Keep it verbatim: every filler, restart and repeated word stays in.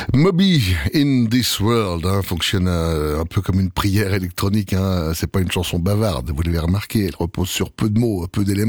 Moby in this world hein, fonctionne euh, un peu comme une prière électronique. Hein. C'est pas une chanson bavarde, vous l'avez remarqué. Elle repose sur peu de mots, peu d'éléments.